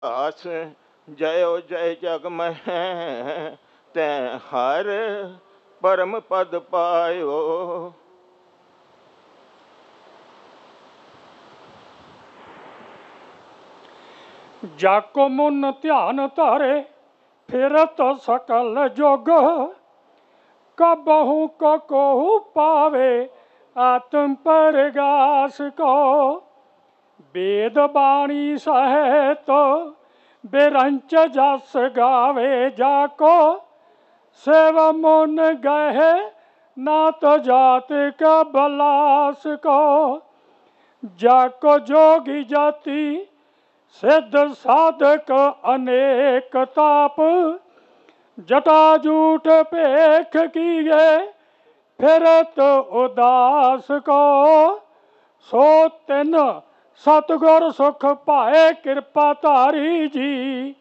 आस जयो जय जग में तै हर परम पद पायो। जाको मुन ध्यान तारे फिरत सकल जोग, कबहू को पावे आत्म परगास को। वेद बाणी सहित बिरंच जस गावे जाको, सेव मुन गहे नात जात का बलास को। जाको जोगी जाति सिद्ध साधक अनेक ताप, जटा जूठ पेख किए फिरत उदास को। सो तिन सतगुर सुख पाए कृपा धारी जी,